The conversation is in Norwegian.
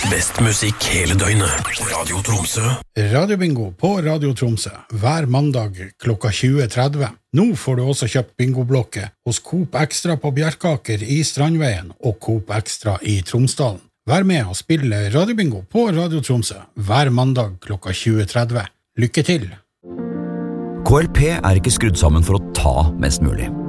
Best musikk hele døgnet. Radio Tromsø. Radiobingo på Radio Tromsø. Hver mandag klokka 20.30. Nå får du også kjøpt bingoblokke hos Coop Extra på Bjerkaker i Strandveien og Coop Extra i Tromsdalen. Vær med og spille Radiobingo på Radio Tromsø. Hver mandag klokka 20.30. Lykke til! KLP er ikke skrudd sammen for å ta mest mulig.